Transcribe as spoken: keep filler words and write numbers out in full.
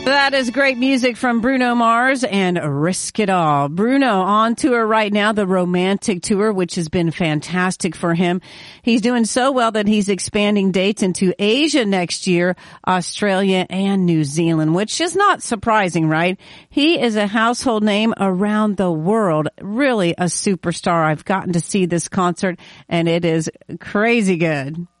That is great music from Bruno Mars and Risk It All. Bruno on tour right now, the Romantic Tour, which has been fantastic for him. He's doing so well that he's expanding dates into Asia next year, Australia and New Zealand, which is not surprising, right? He is a household name around the world. Really a superstar. I've gotten to see this concert and it is crazy good.